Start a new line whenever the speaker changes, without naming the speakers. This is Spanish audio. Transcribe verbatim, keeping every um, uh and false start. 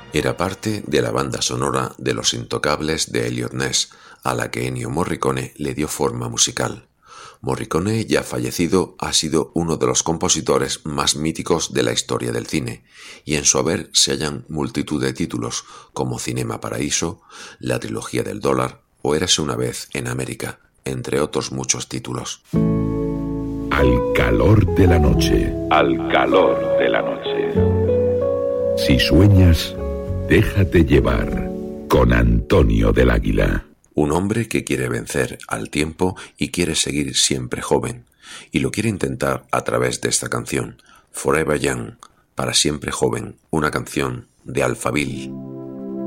Era parte de la banda sonora de Los Intocables de Elliot Ness, a la que Ennio Morricone le dio forma musical. Morricone, ya fallecido, ha sido uno de los compositores más míticos de la historia del cine, y en su haber se hallan multitud de títulos, como Cinema Paraíso, la trilogía del dólar o Érase una vez en América, entre otros muchos títulos.
Al calor de la noche.
Al calor de la noche.
Si sueñas, déjate llevar con Antonio del Águila.
Un hombre que quiere vencer al tiempo y quiere seguir siempre joven, y lo quiere intentar a través de esta canción, Forever Young, para siempre joven, una canción de Alphaville.